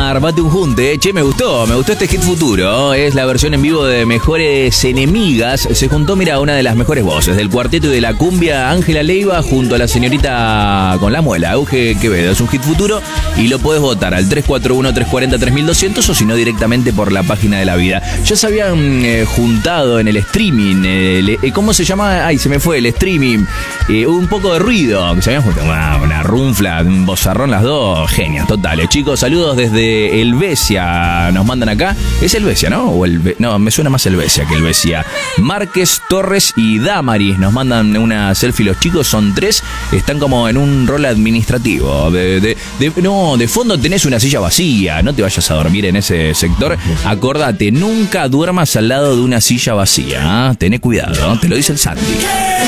armate un junte. Che, me gustó este hit futuro. Es la versión en vivo de Mejores Enemigas. Se juntó, mira, una de las mejores voces del cuarteto y de la cumbia, Ángela Leiva, junto a la señorita con la muela, Euge Quevedo. Es un hit futuro y lo podés votar al 341-340-3200 o si no directamente por la página de La Vida. Ya se habían juntado en el streaming. ¿Cómo se llama? Ay, se me fue el streaming. Un poco de ruido. Se habían juntado una runfla, un bozarrón las dos. Genios totales. Chicos, saludos desde Helvecia. Nos mandan acá. Es Helvecia, ¿no? No, me suena más Helvecia que Helvecia. Márquez, Torres y Damaris nos mandan una selfie. Los chicos son 3. Están como en un rol administrativo. De fondo tenés una silla vacía. No te vayas a dormir en ese sector. Acordate, nunca duermas al lado de una silla vacía. Tené cuidado, te lo dice el Santi.